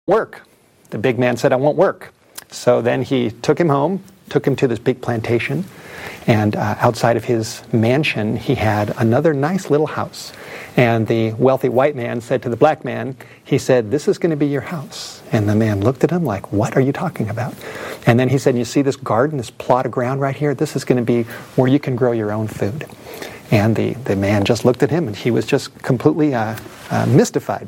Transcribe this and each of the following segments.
work. The big man said, I won't work. So then he took him home, took him to this big plantation, and outside of his mansion, he had another nice little house. And the wealthy white man said to the black man, he said, this is going to be your house. And the man looked at him like, what are you talking about? And then he said, you see this garden, this plot of ground right here? This is going to be where you can grow your own food. And the man just looked at him, and he was just completely mystified.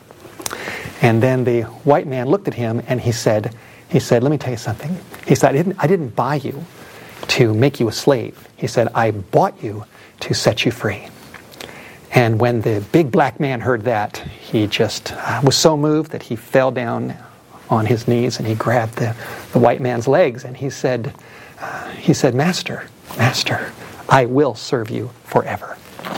And then the white man looked at him, and he said, let me tell you something. He said, I didn't buy you to make you a slave. He said, I bought you to set you free. And when the big black man heard that, he just was so moved that he fell down on his knees, and he grabbed the white man's legs, and he said, Master, I will serve you forever.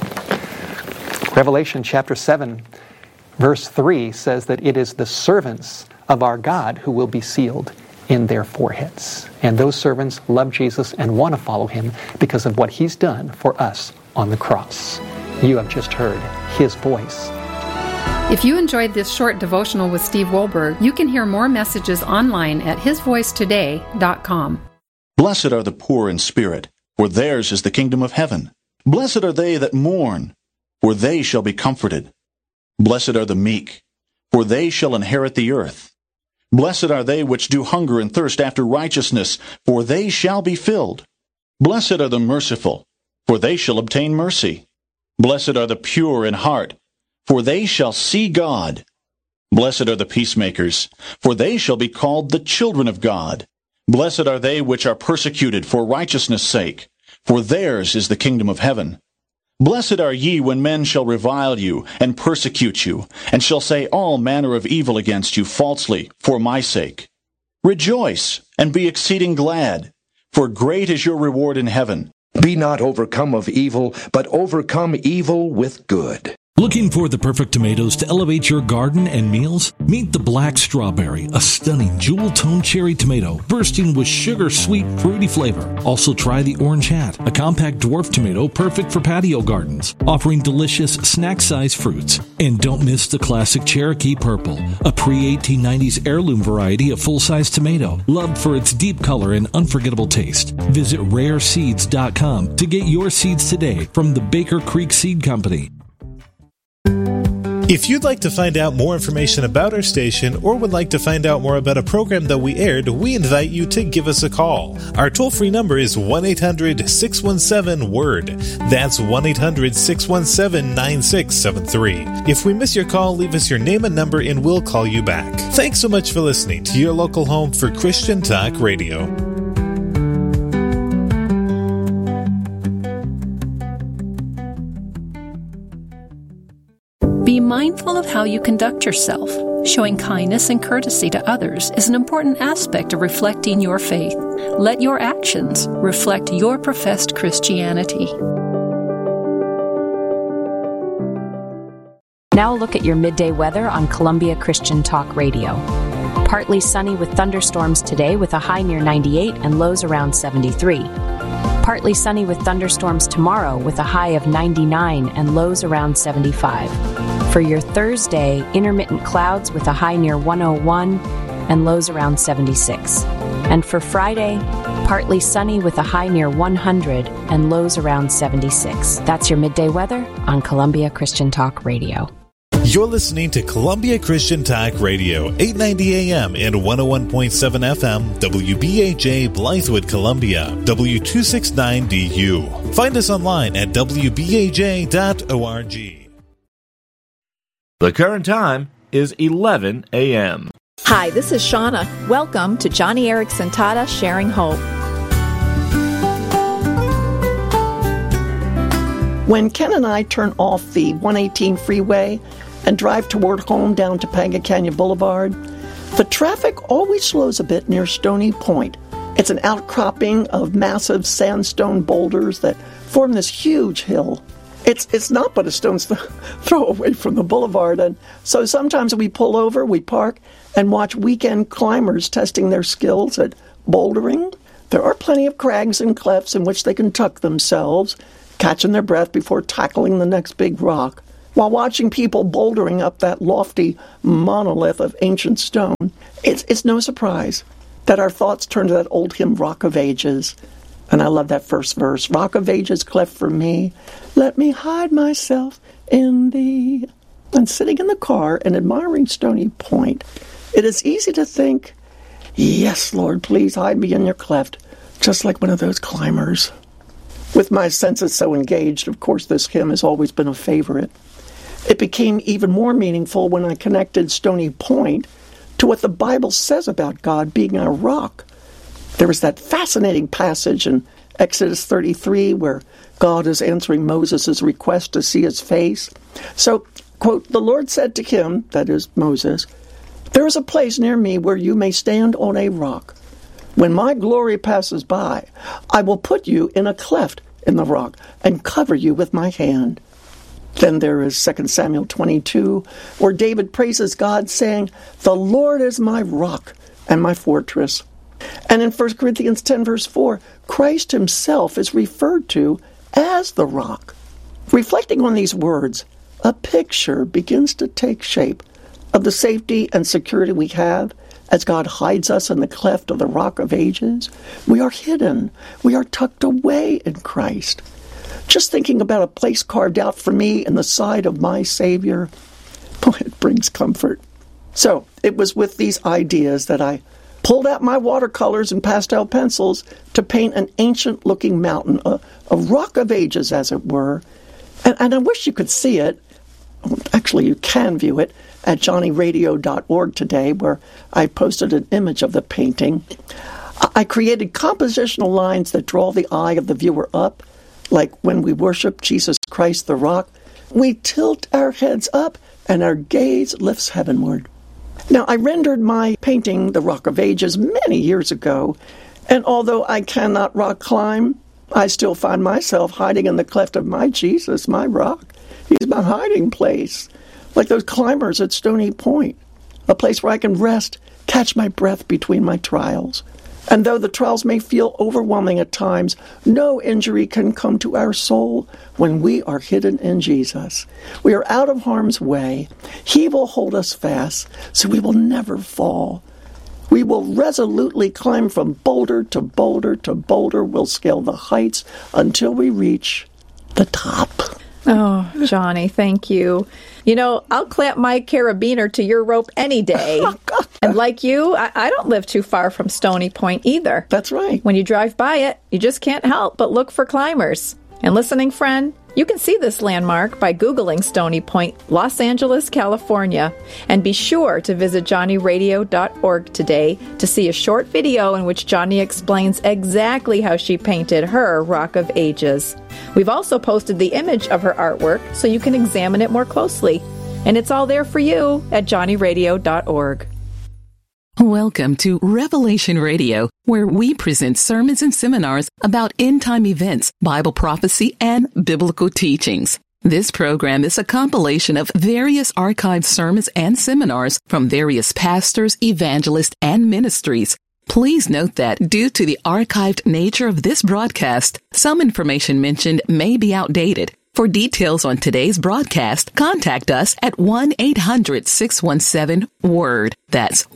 Revelation chapter 7, verse 3 says that it is the servants of our God who will be sealed in their foreheads. And those servants love Jesus and want to follow him because of what he's done for us on the cross. You have just heard his voice. If you enjoyed this short devotional with Steve Wohlberg, you can hear more messages online at hisvoicetoday.com. Blessed are the poor in spirit, for theirs is the kingdom of heaven. Blessed are they that mourn, for they shall be comforted. Blessed are the meek, for they shall inherit the earth. Blessed are they which do hunger and thirst after righteousness, for they shall be filled. Blessed are the merciful, for they shall obtain mercy. Blessed are the pure in heart, for they shall see God. Blessed are the peacemakers, for they shall be called the children of God. Blessed are they which are persecuted for righteousness' sake, for theirs is the kingdom of heaven. Blessed are ye when men shall revile you, and persecute you, and shall say all manner of evil against you falsely, for my sake. Rejoice, and be exceeding glad, for great is your reward in heaven. Be not overcome of evil, but overcome evil with good. Looking for the perfect tomatoes to elevate your garden and meals? Meet the Black Strawberry, a stunning jewel-toned cherry tomato bursting with sugar-sweet, fruity flavor. Also try the Orange Hat, a compact dwarf tomato perfect for patio gardens, offering delicious snack-sized fruits. And don't miss the classic Cherokee Purple, a pre-1890s heirloom variety of full-size tomato, loved for its deep color and unforgettable taste. Visit rareseeds.com to get your seeds today from the Baker Creek Seed Company. If you'd like to find out more information about our station or would like to find out more about a program that we aired, we invite you to give us a call. Our toll-free number is 1-800-617-WORD. That's 1-800-617-9673. If we miss your call, leave us your name and number and we'll call you back. Thanks so much for listening to your local home for Christian Talk Radio. Be mindful of how you conduct yourself. Showing kindness and courtesy to others is an important aspect of reflecting your faith. Let your actions reflect your professed Christianity. Now look at your midday weather on Columbia Christian Talk Radio. Partly sunny with thunderstorms today with a high near 98 and lows around 73. Partly sunny with thunderstorms tomorrow with a high of 99 and lows around 75. For your Thursday, intermittent clouds with a high near 101 and lows around 76. And for Friday, partly sunny with a high near 100 and lows around 76. That's your midday weather on Columbia Christian Talk Radio. You're listening to Columbia Christian Talk Radio, 890 AM and 101.7 FM, WBAJ Blythewood, Columbia, W269DU. Find us online at WBAJ.org. The current time is 11 a.m. Hi, this is Shauna. Welcome to Johnny Erickson Tada Sharing Hope. When Ken and I turn off the 118 freeway and drive toward home down Topanga Canyon Boulevard, the traffic always slows a bit near Stony Point. It's an outcropping of massive sandstone boulders that form this huge hill. It's not but a stone's throw away from the boulevard, and so sometimes we pull over, we park, and watch weekend climbers testing their skills at bouldering. There are plenty of crags and clefts in which they can tuck themselves, catching their breath before tackling the next big rock. while watching people bouldering up that lofty monolith of ancient stone, it's no surprise that our thoughts turn to that old hymn, Rock of Ages. And I love that first verse. Rock of Ages, cleft for me, let me hide myself in thee. And sitting in the car and admiring Stony Point, it is easy to think, yes, Lord, please hide me in your cleft, just like one of those climbers. With my senses so engaged, of course, this hymn has always been a favorite. It became even more meaningful when I connected Stony Point to what the Bible says about God being our rock. There was that fascinating passage in Exodus 33 where God is answering Moses' request to see his face. So, quote, the Lord said to him, that is Moses, there is a place near me where you may stand on a rock. When my glory passes by, I will put you in a cleft in the rock and cover you with my hand. Then there is 2 Samuel 22, where David praises God, saying, the Lord is my rock and my fortress. And in 1 Corinthians 10, verse 4, Christ himself is referred to as the rock. Reflecting on these words, a picture begins to take shape of the safety and security we have as God hides us in the cleft of the Rock of Ages. We are hidden. We are tucked away in Christ. Just thinking about a place carved out for me in the side of my Savior, it brings comfort. So it was with these ideas that I pulled out my watercolors and pastel pencils to paint an ancient-looking mountain, a rock of ages, as it were. And I wish you could see it. Actually, you can view it at johnnyradio.org today, where I posted an image of the painting. I created compositional lines that draw the eye of the viewer up, like when we worship Jesus Christ the rock, we tilt our heads up and our gaze lifts heavenward. Now, I rendered my painting, The Rock of Ages, many years ago, and although I cannot rock climb, I still find myself hiding in the cleft of my Jesus, my rock. He's my hiding place, like those climbers at Stony Point, a place where I can rest, catch my breath between my trials. And though the trials may feel overwhelming at times, no injury can come to our soul when we are hidden in Jesus. We are out of harm's way. He will hold us fast, so we will never fall. We will resolutely climb from boulder to boulder to boulder. We'll scale the heights until we reach the top. Oh, Johnny, thank you. You know, I'll clamp my carabiner to your rope any day. And like you, I don't live too far from Stony Point either. That's right. When you drive by it, you just can't help but look for climbers. And listening friend, you can see this landmark by Googling Stony Point, Los Angeles, California. And be sure to visit johnnyradio.org today to see a short video in which Johnny explains exactly how she painted her Rock of Ages. We've also posted the image of her artwork so you can examine it more closely. And it's all there for you at johnnyradio.org. Welcome to Revelation Radio, where we present sermons and seminars about end-time events, Bible prophecy, and biblical teachings. This program is a compilation of various archived sermons and seminars from various pastors, evangelists, and ministries. Please note that due to the archived nature of this broadcast, some information mentioned may be outdated. For details on today's broadcast, contact us at 1-800-617-WORD. That's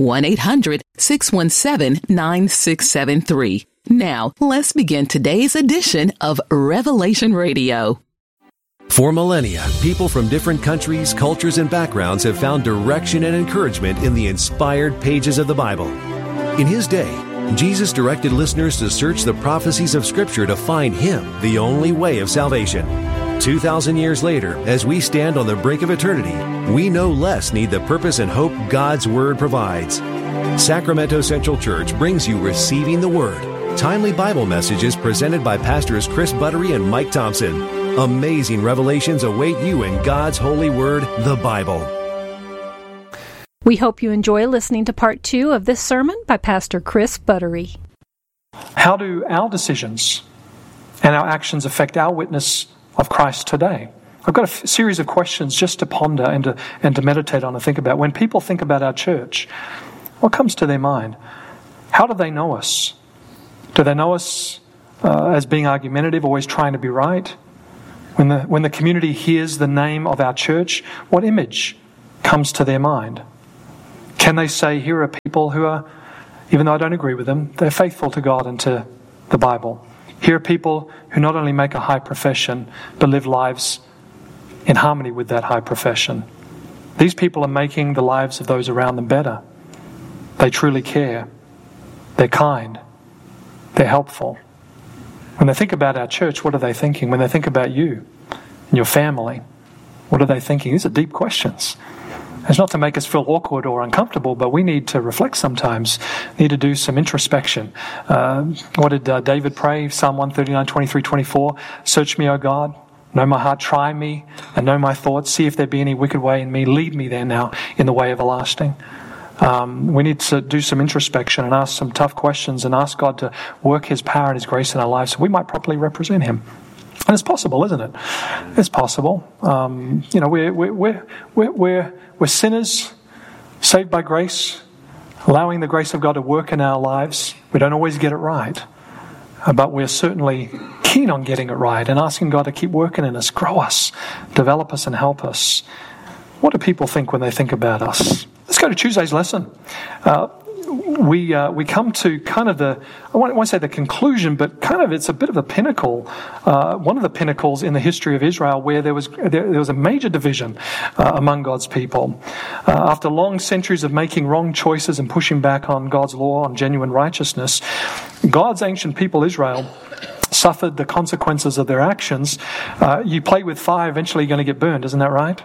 1-800-617-9673. Now, let's begin today's edition of Revelation Radio. For millennia, people from different countries, cultures, and backgrounds have found direction and encouragement in the inspired pages of the Bible. In his day, Jesus directed listeners to search the prophecies of Scripture to find Him, the only way of salvation. 2,000 years later, as we stand on the brink of eternity, we no less need the purpose and hope God's Word provides. Sacramento Central Church brings you Receiving the Word, timely Bible messages presented by Pastors Chris Buttery and Mike Thompson. Amazing revelations await you in God's holy Word, the Bible. We hope you enjoy listening to part 2 of this sermon by Pastor Chris Buttery. How do our decisions and our actions affect our witness of Christ today? I've got a series of questions just to ponder and to meditate on and think about. When people think about our church, what comes to their mind? How do they know us? Do they know us as being argumentative, always trying to be right? When the community hears the name of our church, what image comes to their mind? Can they say, here are people who are, even though I don't agree with them, they're faithful to God and to the Bible. Here are people who not only make a high profession, but live lives in harmony with that high profession. These people are making the lives of those around them better. They truly care. They're kind. They're helpful. When they think about our church, what are they thinking? When they think about you and your family, what are they thinking? These are deep questions. It's not to make us feel awkward or uncomfortable, but we need to reflect sometimes, need to do some introspection. What did David pray? Psalm 139, 23, 24. Search me, O God, know my heart, try me, and know my thoughts. See if there be any wicked way in me. Lead me there now in the way everlasting. We need to do some introspection and ask some tough questions and ask God to work His power and His grace in our lives so we might properly represent Him. And it's possible, isn't it? It's possible. We're sinners, saved by grace, allowing the grace of God to work in our lives. We don't always get it right, but we're certainly keen on getting it right and asking God to keep working in us, grow us, develop us, and help us. What do people think when they think about us? Let's go to Tuesday's lesson. We come to kind of I won't say the conclusion, but kind of it's a bit of a pinnacle, one of the pinnacles in the history of Israel where there was a major division among God's people. After long centuries of making wrong choices and pushing back on God's law, on genuine righteousness, God's ancient people, Israel, suffered the consequences of their actions. You play with fire, eventually you're going to get burned, isn't that right?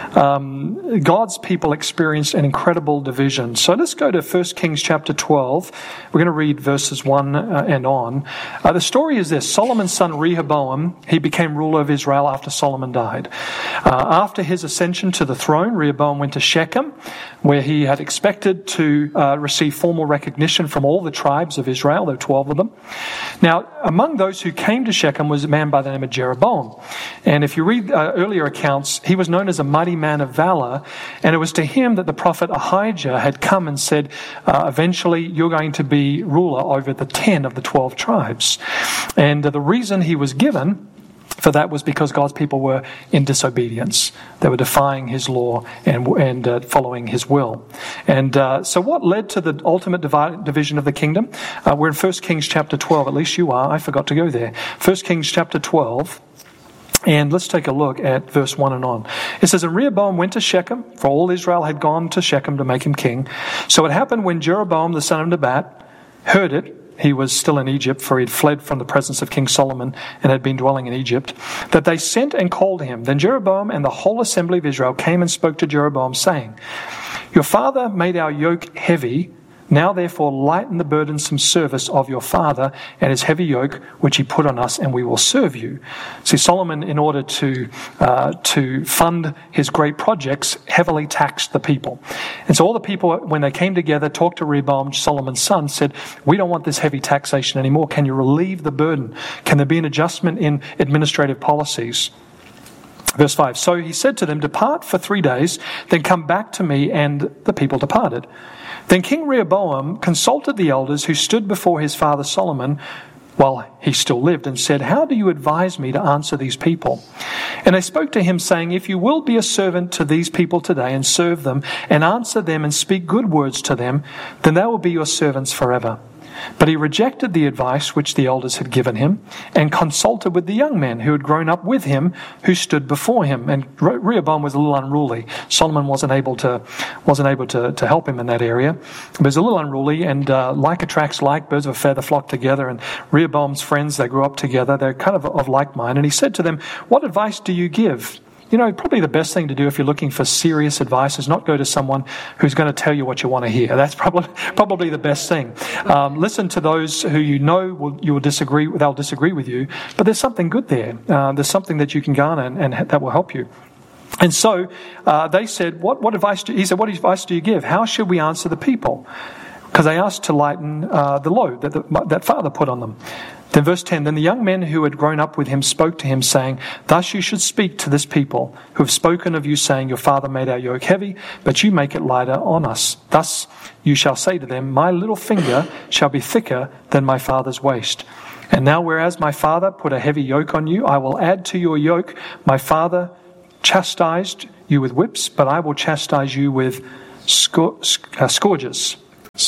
God's people experienced an incredible division. So let's go to 1 Kings chapter 12. We're going to read verses 1 and on. The story is this. Solomon's son Rehoboam, he became ruler of Israel after Solomon died. After his ascension to the throne, Rehoboam went to Shechem, where he had expected to receive formal recognition from all the tribes of Israel. There were 12 of them. Now, among those who came to Shechem was a man by the name of Jeroboam. And if you read earlier accounts, he was known as a mighty man of valor. And it was to him that the prophet Ahijah had come and said, eventually you're going to be ruler over the 10 of the 12 tribes. And the reason he was given for that was because God's people were in disobedience. They were defying His law and following His will. And so what led to the ultimate division of the kingdom? We're in 1 Kings chapter 12. At least you are. I forgot to go there. 1 Kings chapter 12. And let's take a look at verse 1 and on. It says, And Rehoboam went to Shechem, for all Israel had gone to Shechem to make him king. So it happened when Jeroboam the son of Nebat heard it, he was still in Egypt, for he had fled from the presence of King Solomon and had been dwelling in Egypt, that they sent and called him. Then Jeroboam and the whole assembly of Israel came and spoke to Jeroboam, saying, Your father made our yoke heavy. Now therefore lighten the burdensome service of your father and his heavy yoke, which he put on us, and we will serve you. See, Solomon, in order to fund his great projects, heavily taxed the people. And so all the people, when they came together, talked to Rehoboam, Solomon's son, said, we don't want this heavy taxation anymore. Can you relieve the burden? Can there be an adjustment in administrative policies? Verse 5, So he said to them, Depart for 3 days, then come back to me, and the people departed. Then King Rehoboam consulted the elders who stood before his father Solomon while he still lived and said, How do you advise me to answer these people? And they spoke to him, saying, If you will be a servant to these people today and serve them and answer them and speak good words to them, then they will be your servants forever. But he rejected the advice which the elders had given him and consulted with the young men who had grown up with him, who stood before him. And Rehoboam was a little unruly. Solomon wasn't able to help him in that area. But he was a little unruly, and like attracts like, birds of a feather flock together. And Rehoboam's friends, they grew up together. They're kind of like mind. And he said to them, What advice do you give? You know, probably the best thing to do if you're looking for serious advice is not go to someone who's going to tell you what you want to hear. That's probably the best thing. Listen to those who you know you will disagree. They'll disagree with you, but there's something good there. There's something that you can garner and that will help you. And so they said, "What advice?" He said, "What advice do you give? How should we answer the people?" Because they asked to lighten the load that father put on them. Then verse 10, Then the young men who had grown up with him spoke to him, saying, Thus you should speak to this people, who have spoken of you, saying, Your father made our yoke heavy, but you make it lighter on us. Thus you shall say to them, My little finger shall be thicker than my father's waist. And now whereas my father put a heavy yoke on you, I will add to your yoke. My father chastised you with whips, but I will chastise you with scourges.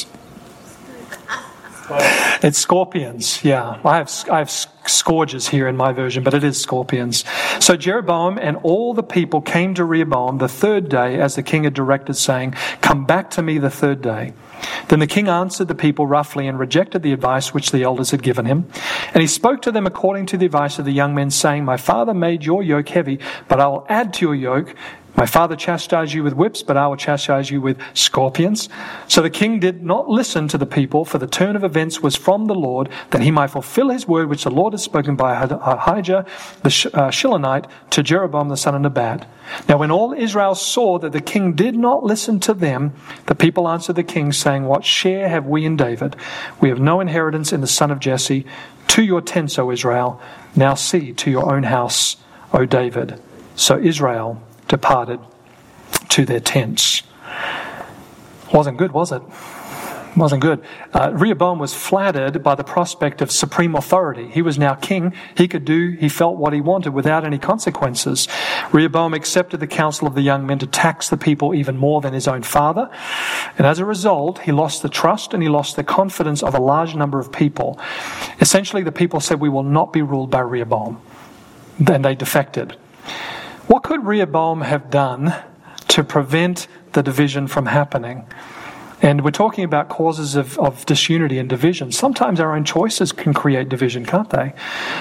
It's scorpions, yeah. I have scourges here in my version, but it is scorpions. So Jeroboam and all the people came to Rehoboam the third day, as the king had directed, saying, "Come back to me the third day." Then the king answered the people roughly and rejected the advice which the elders had given him. And he spoke to them according to the advice of the young men, saying, "My father made your yoke heavy, but I will add to your yoke. My father chastised you with whips, but I will chastise you with scorpions." So the king did not listen to the people, for the turn of events was from the Lord, that he might fulfill his word which the Lord had spoken by Ahijah the Shilonite to Jeroboam the son of Nebat. Now when all Israel saw that the king did not listen to them, the people answered the king, saying, "What share have we in David? We have no inheritance in the son of Jesse. To your tents, O Israel. Now see to your own house, O David." So Israel departed to their tents. Wasn't good, was it? Wasn't good. Rehoboam was flattered by the prospect of supreme authority. He was now king. He could do, he felt what he wanted without any consequences. Rehoboam accepted the counsel of the young men to tax the people even more than his own father. And as a result, he lost the trust and he lost the confidence of a large number of people. Essentially, the people said, "We will not be ruled by Rehoboam." Then they defected. What could Rehoboam have done to prevent the division from happening? And we're talking about causes of disunity and division. Sometimes our own choices can create division, can't they?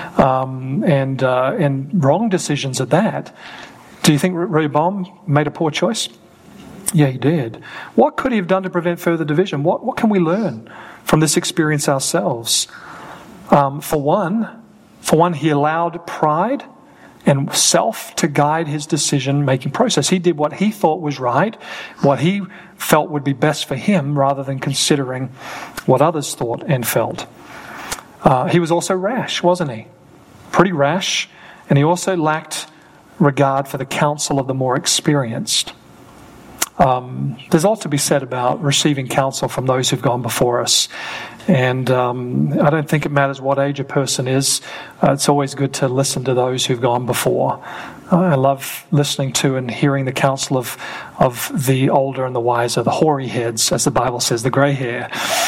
And wrong decisions at that. Do you think Rehoboam made a poor choice? Yeah, he did. What could he have done to prevent further division? What can we learn from this experience ourselves? For one, he allowed pride and self to guide his decision-making process. He did what he thought was right, what he felt would be best for him, rather than considering what others thought and felt. He was also rash, wasn't he? Pretty rash, and he also lacked regard for the counsel of the more experienced. There's a lot to be said about receiving counsel from those who've gone before us. And I don't think it matters what age a person is. It's always good to listen to those who've gone before. I love listening to and hearing the counsel of the older and the wiser, the hoary heads, as the Bible says, the grey hair.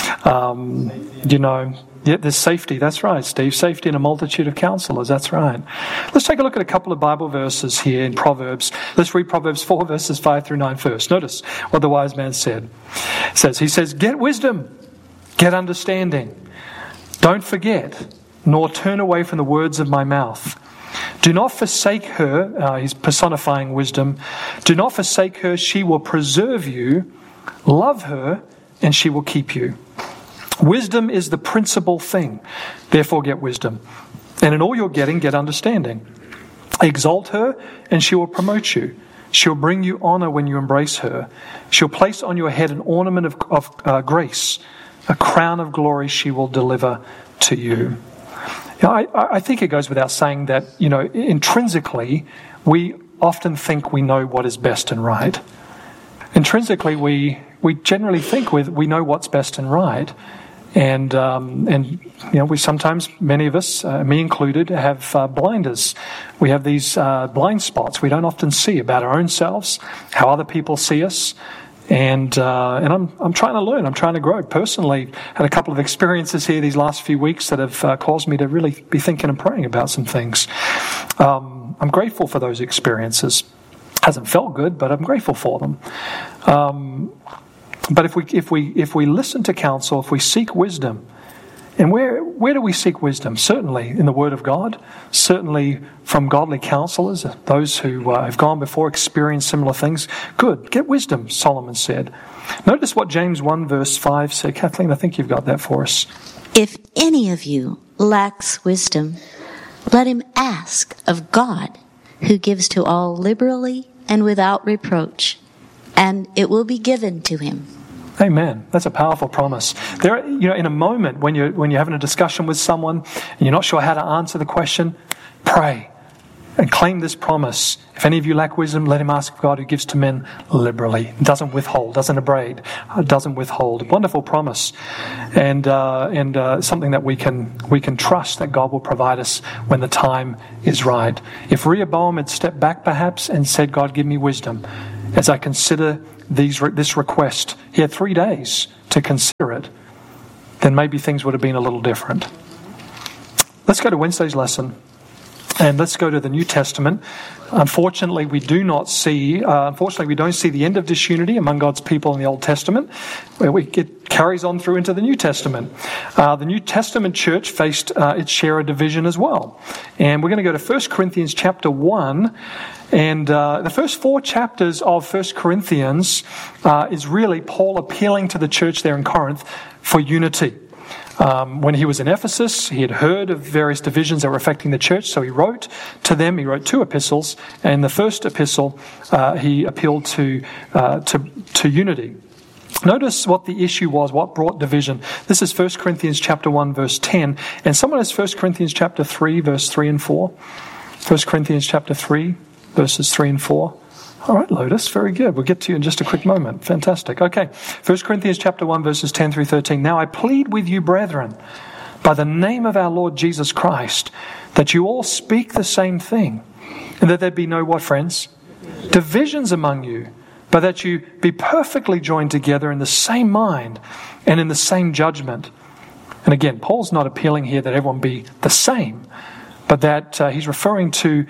Yeah, there's safety. That's right, Steve. Safety in a multitude of counselors. That's right. Let's take a look at a couple of Bible verses here in Proverbs. Let's read Proverbs 4, verses 5 through 9 first. Notice what the wise man said. He says, "Get wisdom, get understanding. Don't forget, nor turn away from the words of my mouth. Do not forsake her," he's personifying wisdom. "Do not forsake her, she will preserve you. Love her, and she will keep you. Wisdom is the principal thing. Therefore get wisdom. And in all you're getting, get understanding. Exalt her, and she will promote you. She'll bring you honor when you embrace her. She'll place on your head an ornament of grace. A crown of glory she will deliver to you." I think it goes without saying that, intrinsically, we often think we know what is best and right. Intrinsically, we generally think we know what's best and right. And we sometimes, many of us, me included, have blinders. We have these blind spots we don't often see about our own selves, how other people see us. And I'm trying to learn. I'm trying to grow. Personally, had a couple of experiences here these last few weeks that have caused me to really be thinking and praying about some things. I'm grateful for those experiences. Hasn't felt good, but I'm grateful for them. But if we listen to counsel, if we seek wisdom, and where do we seek wisdom? Certainly in the Word of God, certainly from godly counselors, those who have gone before, experienced similar things. Good, get wisdom, Solomon said. Notice what James 1 verse 5 said. Kathleen, I think you've got that for us. "If any of you lacks wisdom, let him ask of God, who gives to all liberally and without reproach, and it will be given to him." Amen. That's a powerful promise. There, in a moment when you're having a discussion with someone and you're not sure how to answer the question, pray. and claim this promise. If any of you lack wisdom, let him ask of God who gives to men liberally. Doesn't withhold, doesn't abrade, doesn't withhold. A wonderful promise, and something that we can trust that God will provide us when the time is right. If Rehoboam had stepped back perhaps and said, God, give me wisdom as I consider this request, he had 3 days to consider it, then maybe things would have been a little different. Let's go to Wednesday's lesson. And let's go to the New Testament. Unfortunately, we don't see the end of disunity among God's people in the Old Testament. It carries on through into the New Testament. The New Testament church faced its share of division as well. And we're going to go to 1 Corinthians chapter 1. And the first 4 chapters of 1 Corinthians is really Paul appealing to the church there in Corinth for unity. When he was in Ephesus, he had heard of various divisions that were affecting the church, so he wrote to them. He wrote 2 epistles, and the first epistle he appealed to unity. Notice what the issue was, what brought division. This is 1 Corinthians chapter 1, verse 10, and someone has 1 Corinthians chapter 3, verse 3 and 4. 1 Corinthians chapter 3, verses 3 and 4. All right, Lotus, very good. We'll get to you in just a quick moment. Fantastic. Okay, 1 Corinthians chapter 1, verses 10 through 13. Now I plead with you, brethren, by the name of our Lord Jesus Christ, that you all speak the same thing, and that there be no, what, friends? Divisions among you, but that you be perfectly joined together in the same mind and in the same judgment. And again, Paul's not appealing here that everyone be the same, but that he's referring to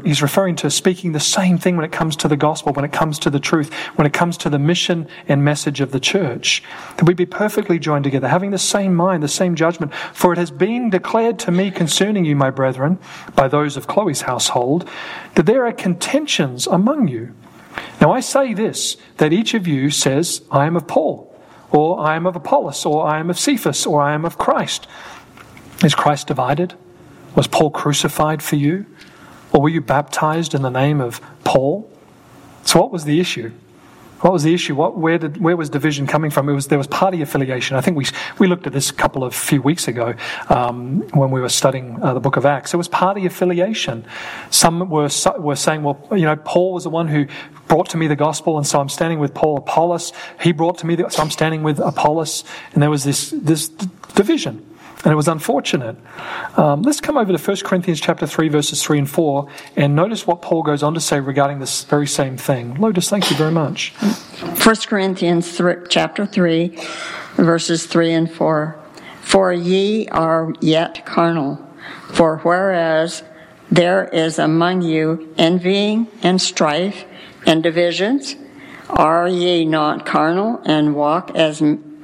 speaking the same thing when it comes to the gospel, when it comes to the truth, when it comes to the mission and message of the church. That we be perfectly joined together, having the same mind, the same judgment. For it has been declared to me concerning you, my brethren, by those of Chloe's household, that there are contentions among you. Now I say this, that each of you says, I am of Paul, or I am of Apollos, or I am of Cephas, or I am of Christ. Is Christ divided? Was Paul crucified for you? Or were you baptized in the name of Paul? So what was the issue? What was the issue? Where was division coming from? There was party affiliation. I think we looked at this a few weeks ago when we were studying the book of Acts. It was party affiliation. Some were saying, well, Paul was the one who brought to me the gospel, and so I'm standing with Paul. Apollos, he brought to me, so I'm standing with Apollos. And there was this division. And it was unfortunate. Let's come over to 1 Corinthians chapter 3, verses 3 and 4, and notice what Paul goes on to say regarding this very same thing. Lotus, thank you very much. 1 Corinthians chapter 3, verses 3 and 4. For ye are yet carnal, for whereas there is among you envying and strife and divisions, are ye not carnal and walk as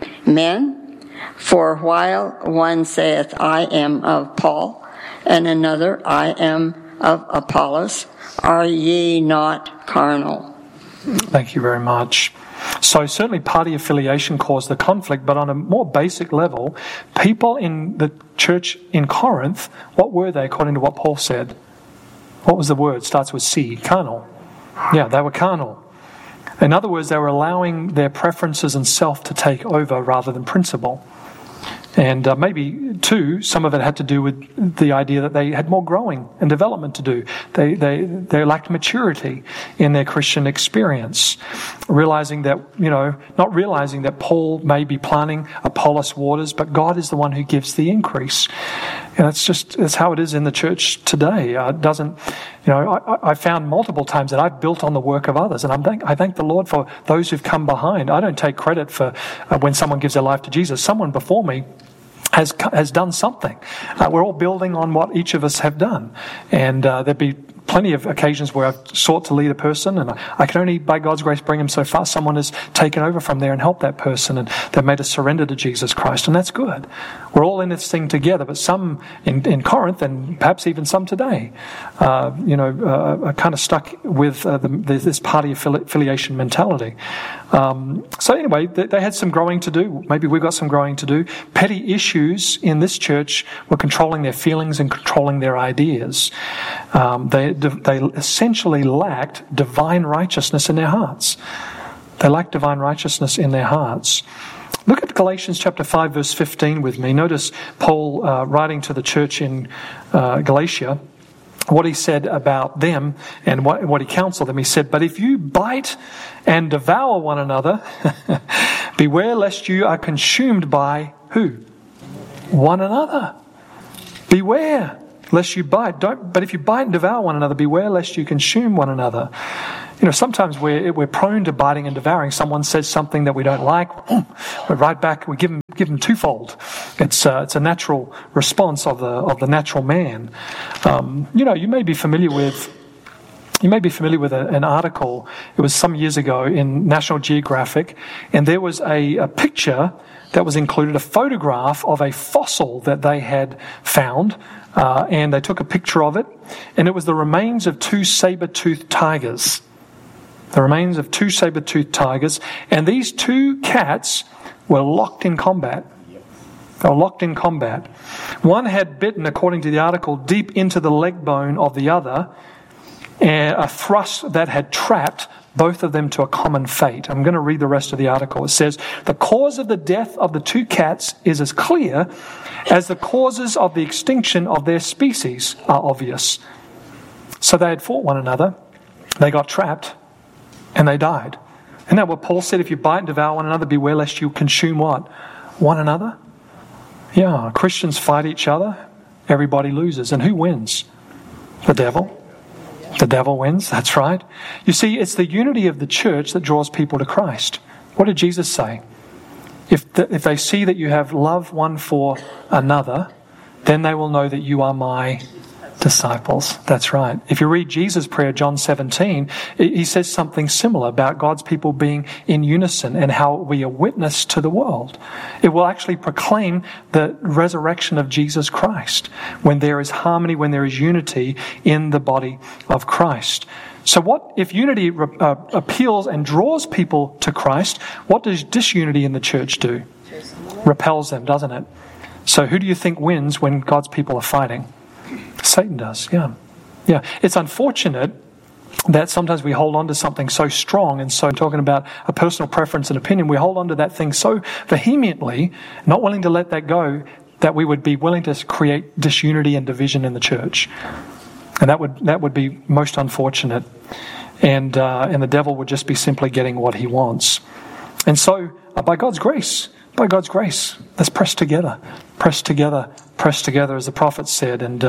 men? For while one saith, I am of Paul, and another, I am of Apollos, are ye not carnal? Thank you very much. So certainly party affiliation caused the conflict, but on a more basic level, people in the church in Corinth, what were they according to what Paul said? What was the word? It starts with C, carnal. Yeah, they were carnal. In other words, they were allowing their preferences and self to take over rather than principle. And maybe, too, some of it had to do with the idea that they had more growing and development to do. They lacked maturity in their Christian experience, not realizing that Paul may be planting Apollos waters, but God is the one who gives the increase. And that's how it is in the church today. I found multiple times that I've built on the work of others, and I thank the Lord for those who've come behind. I don't take credit for when someone gives their life to Jesus. Someone before me has done something. We're all building on what each of us have done, and there'd be plenty of occasions where I've sought to lead a person, and I can only, by God's grace, bring them so far. Someone has taken over from there and helped that person, and they've made a surrender to Jesus Christ, and that's good. We're all in this thing together, but some in Corinth, and perhaps even some today, are kind of stuck with this party affiliation mentality. So anyway, they had some growing to do. Maybe we've got some growing to do. Petty issues in this church were controlling their feelings and controlling their ideas. They essentially lacked divine righteousness in their hearts. They lacked divine righteousness in their hearts. Look at Galatians chapter 5, verse 15 with me. Notice Paul writing to the church in Galatia. what he said about them and what he counseled them. He said, "But if you bite and devour one another, beware lest you are consumed by" who? One another. Beware lest you bite. But if you bite and devour one another, beware lest you consume one another. Sometimes we're prone to biting and devouring. Someone says something that we don't like, we're right back. We give them twofold. It's a natural response of the natural man. You may be familiar with an article. It was some years ago in National Geographic, and there was a picture that was included, a photograph of a fossil that they had found, and they took a picture of it, and it was the remains of two saber-toothed tigers. The remains of two saber-toothed tigers, and these two cats were locked in combat. They were locked in combat. One had bitten, according to the article, deep into the leg bone of the other, and a thrust that had trapped both of them to a common fate. I'm going to read the rest of the article. It says, "The cause of the death of the two cats is as clear as the causes of the extinction of their species are obvious." So they had fought one another, they got trapped, and they died. Isn't that what Paul said? If you bite and devour one another, beware lest you consume what? One another? Yeah, Christians fight each other, everybody loses. And who wins? The devil. The devil wins, that's right. You see, it's the unity of the church that draws people to Christ. What did Jesus say? If they see that you have love one for another, then they will know that you are my disciples. That's right. If you read Jesus' prayer, John 17, he says something similar about God's people being in unison and how we are witness to the world. It will actually proclaim the resurrection of Jesus Christ when there is harmony, when there is unity in the body of Christ. So what if unity appeals and draws people to Christ? What does disunity in the church do? Repels them, doesn't it? So who do you think wins when God's people are fighting? Satan does, yeah. It's unfortunate that sometimes we hold on to something so strong, and so talking about a personal preference and opinion, we hold on to that thing so vehemently, not willing to let that go, that we would be willing to create disunity and division in the church. And that would be most unfortunate. And the devil would just be simply getting what he wants. And so, by God's grace, let's press together, as the prophet said, and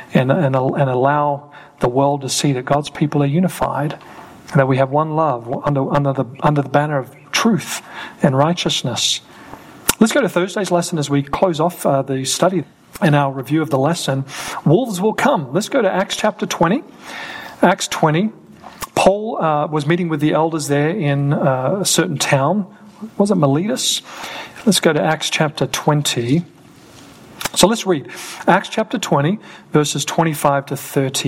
allow the world to see that God's people are unified, and that we have one love under the banner of truth and righteousness. Let's go to Thursday's lesson as we close off the study and our review of the lesson. Wolves will come. Let's go to Acts chapter 20. Acts 20. Paul was meeting with the elders there in a certain town. Was it Miletus? Let's go to Acts chapter 20. So let's read Acts chapter 20, verses 25 to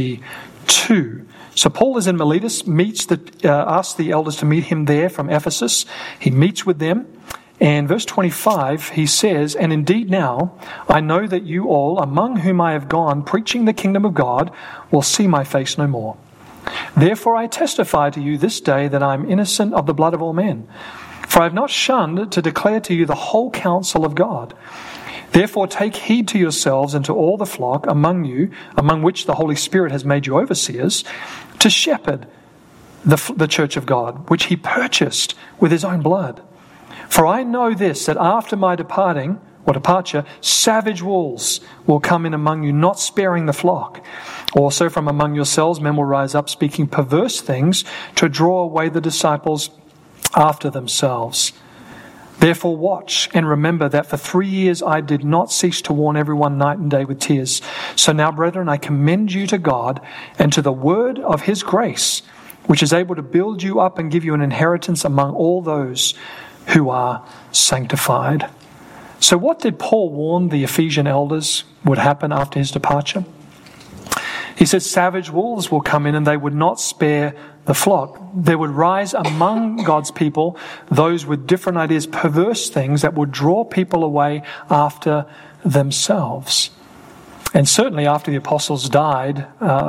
32. So Paul is in Miletus, asks the elders to meet him there from Ephesus. He meets with them. And verse 25, he says, "And indeed now I know that you all, among whom I have gone, preaching the kingdom of God, will see my face no more. Therefore I testify to you this day that I am innocent of the blood of all men. For I have not shunned to declare to you the whole counsel of God. Therefore take heed to yourselves and to all the flock among you, among which the Holy Spirit has made you overseers, to shepherd the church of God, which he purchased with his own blood. For I know this, that after my departure, savage wolves will come in among you, not sparing the flock. Also from among yourselves men will rise up, speaking perverse things, to draw away the disciples after themselves. Therefore watch and remember that for 3 years I did not cease to warn everyone night and day with tears. So now, brethren, I commend you to God and to the word of his grace, which is able to build you up and give you an inheritance among all those who are sanctified." So what did Paul warn the Ephesian elders would happen after his departure? He said savage wolves will come in and they would not spare the flock. There would rise among God's people those with different ideas, perverse things that would draw people away after themselves. And certainly after the apostles died,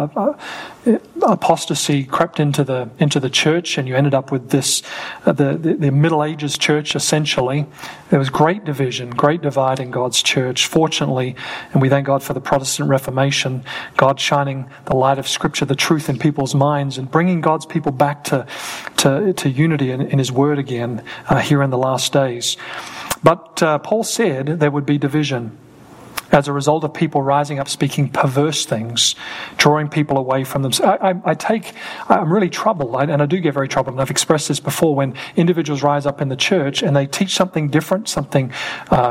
apostasy crept into the church, and you ended up with this, the Middle Ages church essentially. There was great division, great divide in God's church. Fortunately, and we thank God for the Protestant Reformation, God shining the light of Scripture, the truth in people's minds, and bringing God's people back to unity in His Word again here in the last days. But Paul said there would be division as a result of people rising up speaking perverse things, drawing people away from them. So I'm really troubled, and I do get very troubled, and I've expressed this before, when individuals rise up in the church and they teach something different, something